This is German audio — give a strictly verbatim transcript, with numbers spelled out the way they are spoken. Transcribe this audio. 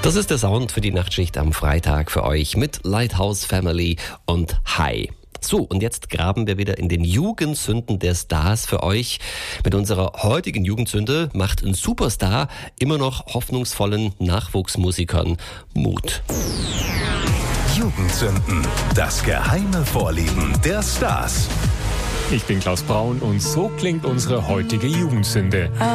Das ist der Sound für die Nachtschicht am Freitag für euch mit Lighthouse Family und Hi. So, und jetzt graben wir wieder in den Jugendsünden der Stars für euch. Mit unserer heutigen Jugendsünde macht ein Superstar immer noch hoffnungsvollen Nachwuchsmusikern Mut. Jugendsünden, das geheime Vorlieben der Stars. Ich bin Klaus Braun und so klingt unsere heutige Jugendsünde.